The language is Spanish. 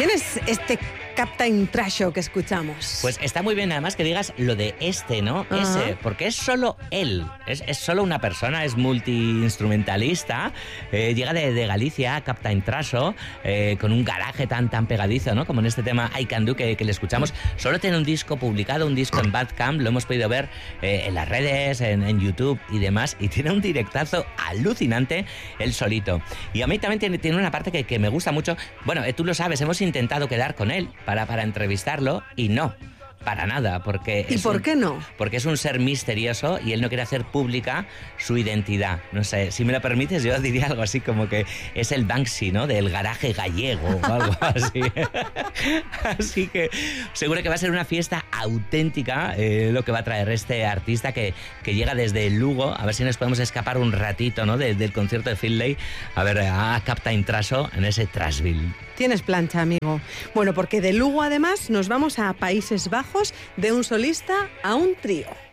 ¿Quién es este Captain Trasho que escuchamos? Pues está muy bien además que digas lo de ¿no? Ese, porque es solo él, es solo una persona, es multiinstrumentalista, llega de Galicia, Captain Trasho, con un garaje tan pegadizo, ¿no? Como en este tema I Can Do que le escuchamos. Solo tiene un disco publicado, un disco en Bandcamp, lo hemos podido ver en las redes, en YouTube y demás, y tiene un directazo alucinante él solito. Y a mí también tiene una parte que me gusta mucho. Bueno, tú lo sabes, hemos intentado quedar con él para entrevistarlo y no, para nada, porque... ¿Y por qué no? Porque es un ser misterioso y él no quiere hacer pública su identidad. No sé, si me lo permites, yo diría algo así como que es el Banksy, ¿no? Del garaje gallego o algo así. Así que seguro que va a ser una fiesta auténtica lo que va a traer este artista que llega desde Lugo. A ver si nos podemos escapar un ratito, ¿no? Del concierto de Finlay, a ver a Captain Trasho en ese Trashville. Tienes plancha, amigo. Bueno, porque de Lugo además nos vamos a Países Bajos, de un solista a un trío.